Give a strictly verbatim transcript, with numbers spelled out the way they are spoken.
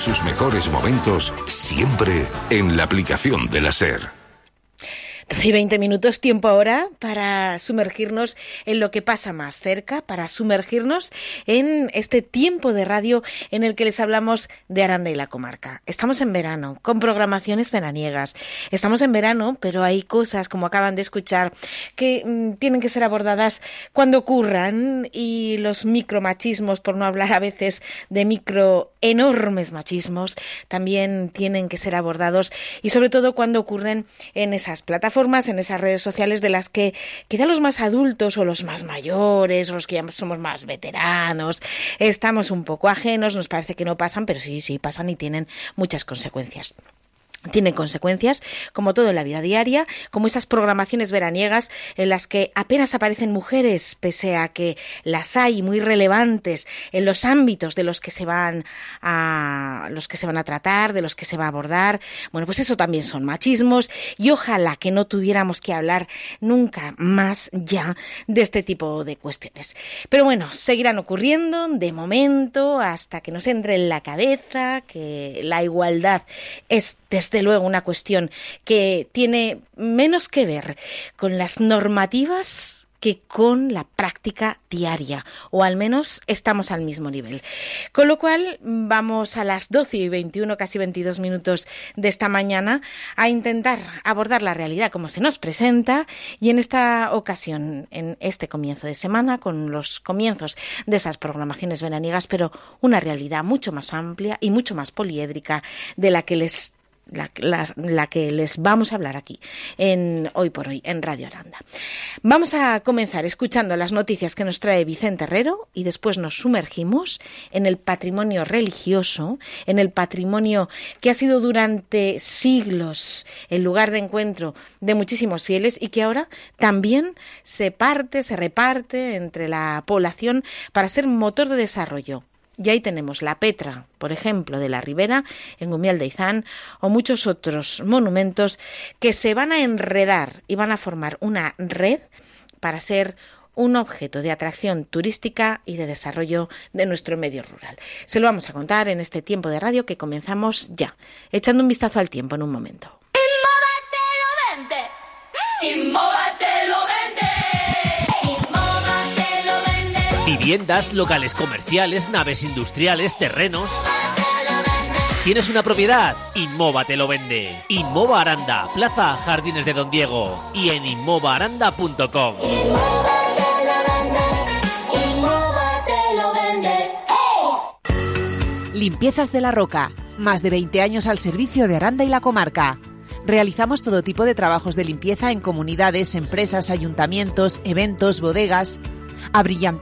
sus mejores momentos, siempre en la aplicación de la SER. doce y veinte minutos, tiempo ahora para sumergirnos en lo que pasa más cerca, para sumergirnos en este tiempo de radio en el que les hablamos de Aranda y la comarca. Estamos en verano, con programaciones veraniegas. Estamos en verano, pero hay cosas, como acaban de escuchar, que mmm, tienen que ser abordadas cuando ocurran, y los micromachismos, por no hablar a veces de micro enormes machismos, también tienen que ser abordados, y sobre todo cuando ocurren en esas plataformas, en esas redes sociales de las que quizá los más adultos o los más mayores o los que ya somos más veteranos estamos un poco ajenos, nos parece que no pasan, pero sí, sí pasan y tienen muchas consecuencias. Tienen consecuencias, como todo en la vida diaria, como esas programaciones veraniegas en las que apenas aparecen mujeres, pese a que las hay muy relevantes en los ámbitos de los que se van a los que se van a tratar, de los que se va a abordar. Bueno, pues eso también son machismos, y ojalá que no tuviéramos que hablar nunca más ya de este tipo de cuestiones. Pero bueno, seguirán ocurriendo de momento hasta que nos entre en la cabeza que la igualdad es desde luego una cuestión que tiene menos que ver con las normativas que con la práctica diaria, o al menos estamos al mismo nivel. Con lo cual vamos a las doce y veintiuno, casi veintidós minutos de esta mañana, a intentar abordar la realidad como se nos presenta, y en esta ocasión, en este comienzo de semana, con los comienzos de esas programaciones veraniegas, pero una realidad mucho más amplia y mucho más poliédrica de la que les La, la, la que les vamos a hablar aquí en Hoy por Hoy en Radio Aranda. Vamos a comenzar escuchando las noticias que nos trae Vicente Herrero, y después nos sumergimos en el patrimonio religioso, en el patrimonio que ha sido durante siglos el lugar de encuentro de muchísimos fieles, y que ahora también se parte, se reparte entre la población para ser motor de desarrollo. Y ahí tenemos la Petra, por ejemplo, de la Ribera, en Gumiel de Izán, o muchos otros monumentos que se van a enredar y van a formar una red para ser un objeto de atracción turística y de desarrollo de nuestro medio rural. Se lo vamos a contar en este tiempo de radio que comenzamos ya, echando un vistazo al tiempo en un momento. Innova te lo vende. Innova te lo vende. Viviendas, locales comerciales, naves industriales, terrenos. ¿Tienes una propiedad? Inmova te lo vende. Inmova Aranda, Plaza Jardines de Don Diego, y en inmova aranda punto com. Limpiezas de la Roca, más de veinte años al servicio de Aranda y la comarca. Realizamos todo tipo de trabajos de limpieza en comunidades, empresas, ayuntamientos, eventos, bodegas. Abrillantamos